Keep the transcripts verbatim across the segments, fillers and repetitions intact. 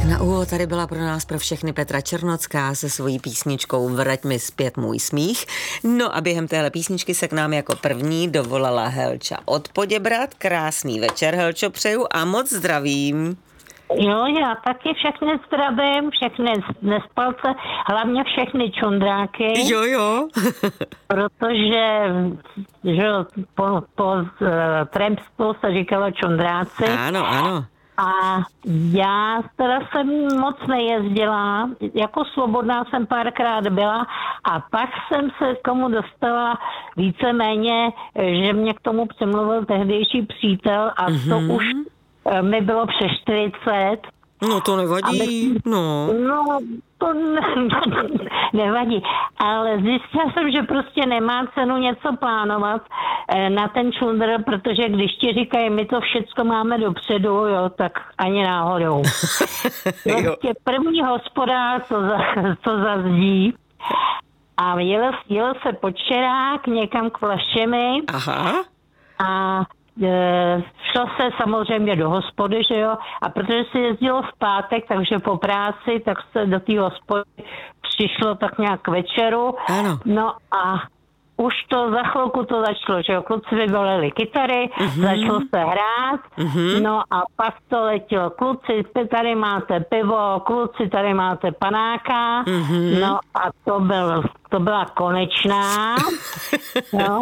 Na úvod tady byla pro nás pro všechny Petra Černocká se svojí písničkou Vrať mi zpět můj smích. No a během téhle písničky se k nám jako první dovolala Helča od Poděbrad. Krásný večer, Helčo, přeju a moc zdravím. Jo, já taky všechny zdravím, všechny nespalce, hlavně všechny čundráky. Jo, jo. Protože že po, po uh, Trampsku se říkalo čundráci. Ano, ano. A já teda jsem moc nejezdila, jako svobodná jsem párkrát byla a pak jsem se k tomu dostala víceméně, že mě k tomu přemluvil tehdejší přítel a mm-hmm. to už mi bylo přes čtyřicet. No to nevadí, my, no. No, to ne, nevadí, ale zjistila jsem, že prostě nemá cenu něco plánovat na ten čundr, protože když ti říkají, my to všecko máme dopředu, jo, tak ani náhodou. Prostě první hospodář, co, za, co zazdí, a jel, jel se počerák někam k Vlašemi. Aha. A E, šlo se samozřejmě do hospody, že jo, a protože se jezdilo v pátek, takže po práci, tak se do té hospody přišlo tak nějak k večeru. Ano. No a už to za chvilku to začalo, že jo, kluci vybalili kytary, mm-hmm. začalo se hrát, mm-hmm. no a pak to letělo, kluci, tady máte pivo, kluci, tady máte panáka, mm-hmm. no a to, byl, to byla konečná, no.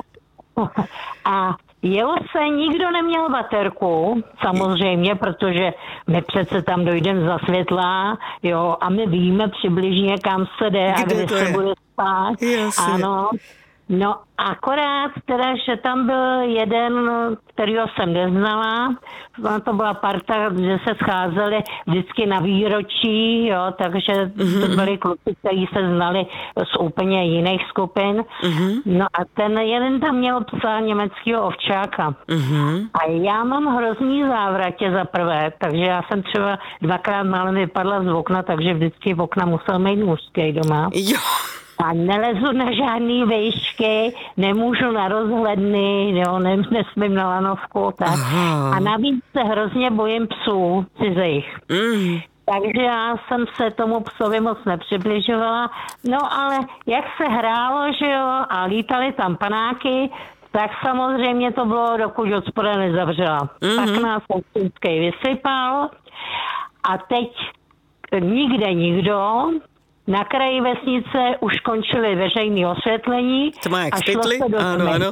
A jelo se, nikdo neměl baterku, samozřejmě, protože my přece tam dojdeme za světla, jo, a my víme přibližně, kam se jde a kde se bude spát. Jasně. Ano. No akorát teda, že tam byl jeden, kterýho jsem neznala, to byla parta, že se scházeli vždycky na výročí, jo, takže mm-hmm. to byli kluci, kteří se znali z úplně jiných skupin. Mm-hmm. No a ten jeden tam měl psa německého ovčáka. Mm-hmm. A já mám hrozný závratě za prvé, takže já jsem třeba dvakrát málem vypadla z okna, takže vždycky v okna musel mít mužský doma. Jo. A nelezu na žádný vejšky, nemůžu na rozhledny, jo, ne, nesmím na lanovku, tak. Aha. A navíc se hrozně bojím psů cizích. Mm. Takže já jsem se tomu psovi moc nepřibližovala. No ale jak se hrálo, že jo, a lítali tam panáky, tak samozřejmě to bylo, dokud hospoda nezavřela. Mm-hmm. Tak nás vždycky vysypal a teď nikde nikdo. Na kraji vesnice už končily veřejné osvětlení. To má jak a šlo špitli? se do Ano, ano.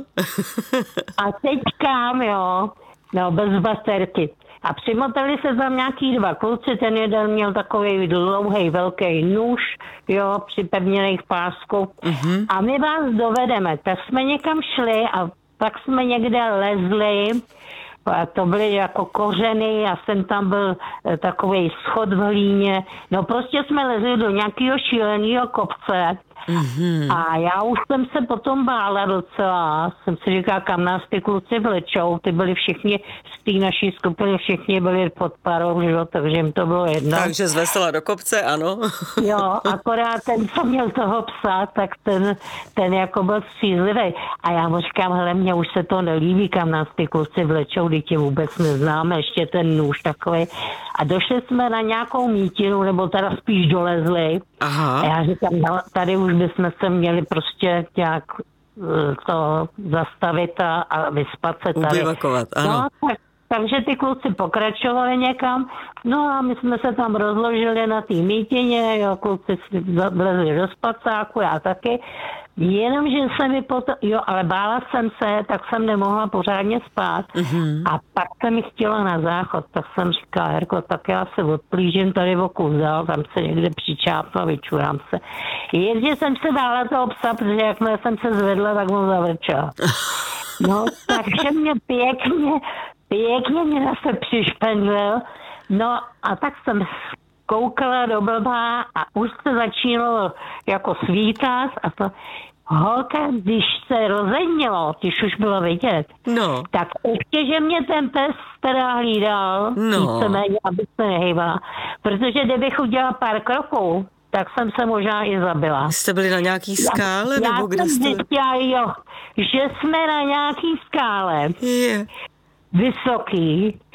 A teď kam, jo, no bez baterky. A přimotali se tam nějaký dva kluci, ten jeden měl takový dlouhý velký nůž, jo, připevněný k pásku. Mm-hmm. A my vás dovedeme. Tak jsme někam šli a pak jsme někde lezli. A to byly jako kořeny a jsem tam byl takový schod v hlíně. No prostě jsme lezli do nějakého šíleného kopce. Mm-hmm. A já už jsem se potom bála docela. Jsem si říkala, kam nás ty kluci vlečou. Ty byli všichni z té naší skupiny, všichni byli pod parou, že? Takže jim to bylo jedno. Takže zvesela do kopce, ano. Jo, akorát ten, co měl toho psa, tak ten, ten jako byl střízlivý. A já mu říkám, hele, mně už se to nelíbí, kam nás ty kluci vlečou, když tě vůbec neznáme, ještě ten nůž takový. A došli jsme na nějakou mítinu, nebo teda spíš dolezli. Aha. A já říkám, no, tady už bychom se měli prostě nějak to zastavit a, a vyspat se tady. Ubivakovat, ano. No, tak, takže ty kluci pokračovali někam, no a my jsme se tam rozložili na té mítině, jo, kluci vlezli do spacáku, já taky. Jenomže se mi potom, jo, ale bála jsem se, tak jsem nemohla pořádně spát. Mm-hmm. A pak jsem mi chtěla na záchod, tak jsem říkala, Herko, tak já se odplížím tady o kus dál, tam se někde přičápnu a vyčurám se. Jenže jsem se bála toho psa, protože jakmile jsem se zvedla, tak mu zavrčela. No, takže mě pěkně, pěkně mě zase přišpendlil. No a tak jsem koukala do blbá a už se začínalo jako svítat a to holka, když se rozednilo, když už bylo vidět, no. tak ještě, že mě ten pes teda hlídal, no. víceméně, aby se nehýbala, protože kdybych udělala pár kroků, tak jsem se možná i zabila. Jste byli na nějaký skále? Já, nebo já kde jsem jste? zjistila, jo, že jsme na nějaký skále, yeah. vysoký,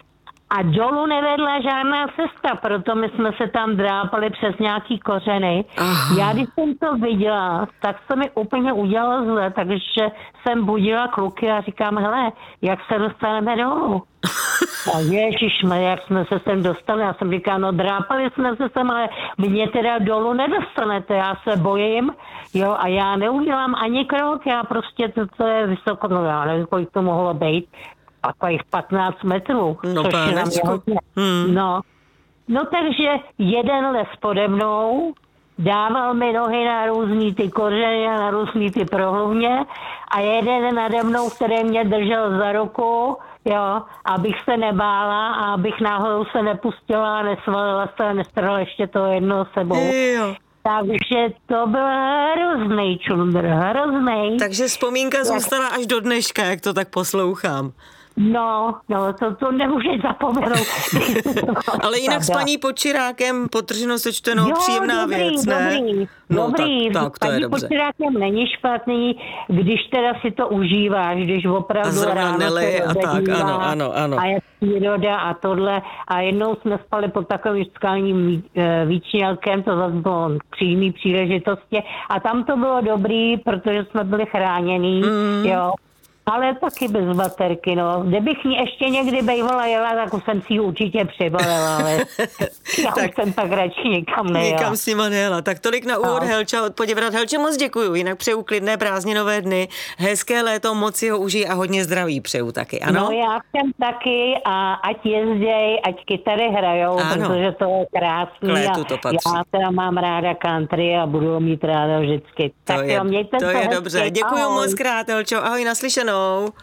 A dolů nevedla žádná cesta, proto my jsme se tam drápali přes nějaký kořeny. Aha. Já když jsem to viděla, tak se mi úplně udělalo zle, takže jsem budila kluky a říkám, hele, jak se dostaneme dolů? A ježišme, jak jsme se sem dostali, já jsem říkala, no drápali jsme se sem, ale mě teda dolů nedostanete, já se bojím, jo, a já neudělám ani krok, já prostě, to, to je vysoko, no já nevím, kolik to mohlo být, takových patnáct metrů, no, což je nám hodně. Hmm. No. no takže jeden les pode mnou, dával mi nohy na různý ty kořeny a na různý ty prohlubně a jeden nade mnou, který mě držel za ruku, jo, abych se nebála a abych náhodou se nepustila a nesvalila se a nestrala ještě toho jednoho sebou. Jo. Takže to byl hrozný čundr, hrozný. Takže vzpomínka zůstala až do dneška, jak to tak poslouchám. No, no, to, to nemůžeš zapomenout. Ale jinak s paní Počírákem potrženo sečteno příjemná dobrý, věc, ne? Dobrý, no, dobrý. Tak, tak to je dobře. Paní Počírákem není špatný, když teda si to užíváš, když opravdu ráno nely a tak, ano, ano, ano. A je příroda a tohle. A jednou jsme spali pod takovým skalním výčnělkem, to zase bylo přímý příležitosti. A tam to bylo dobrý, protože jsme byli chránění, mm. jo. Ale taky bez baterky, no. Kdybych ní ještě někdy bejvala jela, tak už jsem si ji určitě přibalila, ale já tak, už jsem tak radši nikam nejela. Nikam s nima nejela. Tak tolik na úvod, no. Helča od Poděbrad. Helče, moc děkuju, jinak přeju klidné prázdninové dny, hezké léto, moc si ho užij a hodně zdraví přeju taky, ano? No já jsem taky a ať jezděj, ať kytary hrajou, ano. Protože to je krásný. Létu to patří. Já teda mám ráda country a budu ho mít ráda vždycky. To tak je, jo, mějte to se je hezky. dobře. Děkuju moc krát, Helčo. Ahoj, naslyšenou.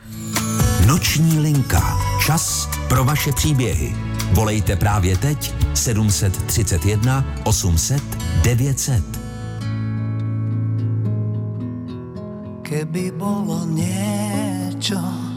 Noční linka. Čas pro vaše příběhy. Volejte právě teď sedm set třicet jedna osm set devět set. Keby bolo niečo,